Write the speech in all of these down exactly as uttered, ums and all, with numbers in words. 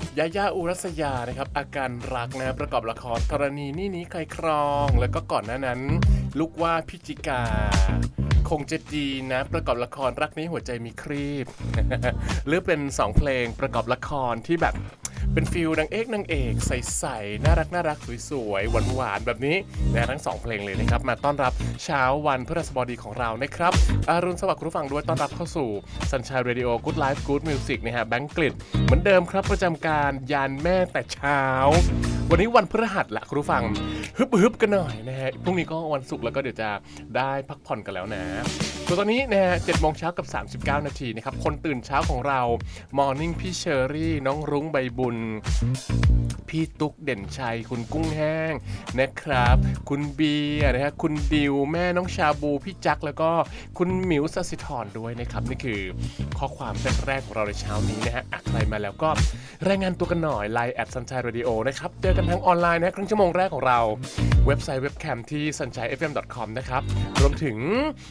ยาย่าอุรัสยานะครับอาการรักนะประกอบละครธรณีนี่นี้ใครครองแล้วก็ก่อนหน้านั้นลูกว่าพิจิกาคงจะดีนะประกอบละครรักนี้หัวใจมีครีบ หรือเป็นสองเพลงประกอบละครที่แบบเป็นฟิลนางเอกนางเอกใสๆน่ารักน่ารักสวยๆหวานๆแบบนี้นะทั้งสองเพลงเลยนะครับมาต้อนรับเช้าวันพฤหัสบดีของเรานะครับอรุณสวัสดิ์คุณผู้ฟังด้วยต้อนรับเข้าสู่ Sunshine Radio Good Life Good Music นะฮะแบงค์กฤษเหมือนเดิมครับประจำการยานแม่แต่เช้าวันนี้วันพฤหัสละคุณผู้ฟังฮึบๆกันหน่อยนะฮะพรุ่งนี้ก็วันศุกร์แล้วก็เดี๋ยวจะได้พักผ่อนกันแล้วนะส่วนตอนนี้นะฮะเจ็ดโมงเช้ากับสามสิบเก้านาทีนะครับคนตื่นเช้าของเรา Morning พี่เชอรี่น้องรุ้งใบบุญพี่ตุ๊กเด่นชัยคุณกุ้งแห้งนะครับคุณเบียร์นะฮะคุณดิวแม่น้องชาบูพี่จักแล้วก็คุณหมิวสศิธรด้วยนะครับนี่คือข้อความแรกๆของเราในเช้านี้นะฮะใครมาแล้วก็รายงานตัวกันหน่อย ไลน์ แอท ซันชัย เรดิโอ นะครับเจอกันทางออนไลน์นะครึ่งชั่วโมงแรกของเราเว็บไซต์เว็บแคมที่ ซันชัยเอฟเอ็ม ดอท คอม นะครับรวมถึง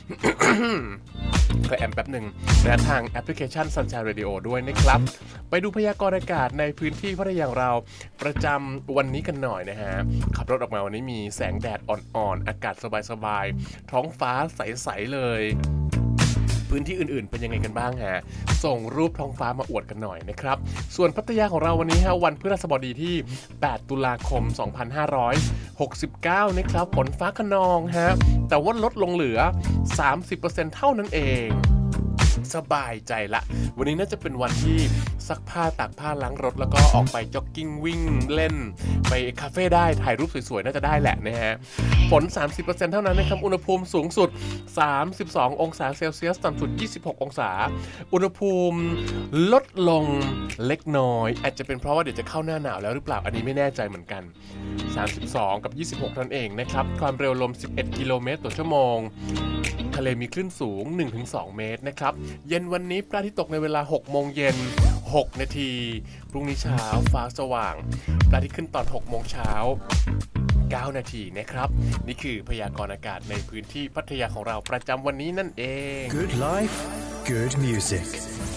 ก็แอมแป๊บหนึ่งนะทางแอปพลิเคชัน Sunshine Radio ด้วยนะครับไปดูพยากรณ์อากาศในพื้นที่พัทยาเราประจำวันนี้กันหน่อยนะฮะขับรถออกมาวันนี้มีแสงแดดอ่อนๆอากาศสบายๆท้องฟ้าใสๆเลยพื้นที่อื่นๆเป็นยังไงกันบ้างฮะส่งรูปท้องฟ้ามาอวดกันหน่อยนะครับส่วนพัทยาของเราวันนี้ฮะวันพฤหัสบดีที่แปดตุลาคมสองพันห้าร้อยหกสิบเก้านะครับฝนฟ้าคะนองฮะแต่ว่าลดลงเหลือ สามสิบเปอร์เซ็นต์ เท่านั้นเองสบายใจละวันนี้น่าจะเป็นวันที่ซักผ้าตากผ้าล้างรถแล้วก็ออกไปจ็อกกิ้งวิ่งเล่นไปคาเฟ่ได้ถ่ายรูปสวยๆน่าจะได้แหละนะฮะฝน สามสิบเปอร์เซ็นต์ เท่านั้นนะครับอุณหภูมิสูงสุดสามสิบสององศาเซลเซียสต่ำสุดยี่สิบหกองศาอุณหภูมิลดลงเล็กน้อยอาจจะเป็นเพราะว่าเดี๋ยวจะเข้าหน้าหนาวแล้วหรือเปล่าอันนี้ไม่แน่ใจเหมือนกันสามสิบสองกับยี่สิบหกนั่นเองนะครับความเร็วลมสิบเอ็ดกิโลเมตรต่อชั่วโมงทะเลมีคลื่นสูง หนึ่งถึงสอง เมตรนะครับเย็นวันนี้พระอาทิตย์ตกในเวลา หกโมงเย็นหกนาทีพรุ่งนี้เช้าฟ้าสว่างพระอาทิตย์ขึ้นตอน หกโมงเช้าเก้านาทีนะครับนี่คือพยากรณ์อากาศในพื้นที่พัทยาของเราประจำวันนี้นั่นเอง Good life, good music